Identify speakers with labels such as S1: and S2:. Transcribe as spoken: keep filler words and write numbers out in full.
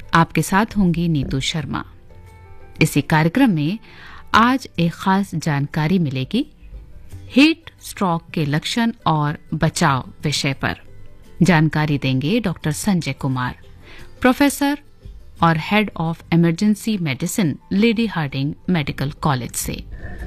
S1: आपके साथ होंगी नीतू शर्मा। इसी कार्यक्रम में आज एक खास जानकारी मिलेगी हीट स्ट्रोक के लक्षण और बचाव विषय पर। जानकारी देंगे डॉक्टर संजय कुमार, प्रोफेसर और head of emergency medicine lady Hardinge medical college से।